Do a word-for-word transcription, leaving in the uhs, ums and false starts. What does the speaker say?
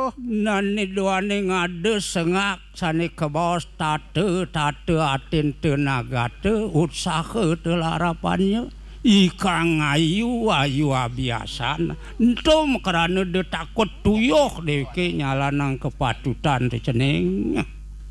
nani doane ngade sengak sani kebos tate tate atin tenaga te usaha te larapannya ikang ayu ayu abiasan entom karena de takut tuyuh deke nyalanang kepatutan teh ceneng